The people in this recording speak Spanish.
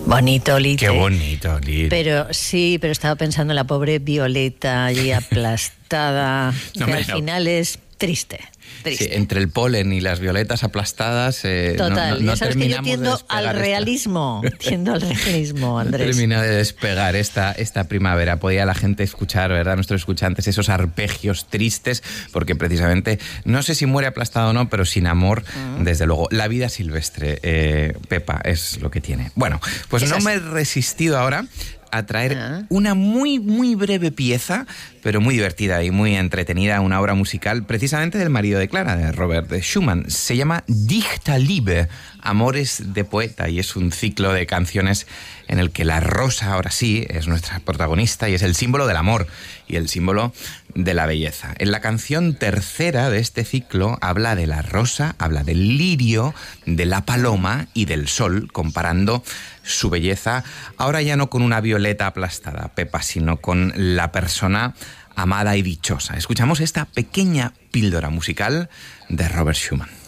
Bonito, Lite. Qué bonito, Lite. Pero sí, pero estaba pensando en la pobre Violeta allí aplastada, No, que hombre, al no. final es triste. Sí, entre el polen y las violetas aplastadas, Total, no ya sabes que yo terminamos tiendo de despegar al realismo, No Andrés. termina de despegar esta primavera. Podía la gente escuchar, ¿verdad? Nuestros escuchantes, esos arpegios tristes, porque precisamente, no sé si muere aplastado o no, pero sin amor, desde luego. La vida silvestre, Pepa, es lo que tiene. Bueno, pues Es no así. me he resistido ahora a traer una muy, muy breve pieza, pero muy divertida y muy entretenida, una obra musical precisamente del marido de Clara, de Robert Schumann. Se llama Dichterliebe, Amores de Poeta, y es un ciclo de canciones en el que la rosa, ahora sí, es nuestra protagonista y es el símbolo del amor y el símbolo de la belleza. En la canción tercera de este ciclo habla de la rosa, habla del lirio, de la paloma y del sol, comparando su belleza, ahora ya no con una violeta aplastada, Pepa, sino con la persona amada y dichosa. Escuchamos esta pequeña píldora musical de Robert Schumann.